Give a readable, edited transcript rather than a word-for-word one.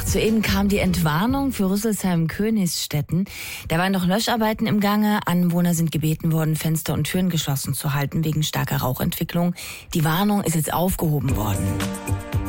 Soeben kam die Entwarnung für Rüsselsheim-Königsstetten. Da waren noch Löscharbeiten im Gange. Anwohner sind gebeten worden, Fenster und Türen geschlossen zu halten wegen starker Rauchentwicklung. Die Warnung ist jetzt aufgehoben worden.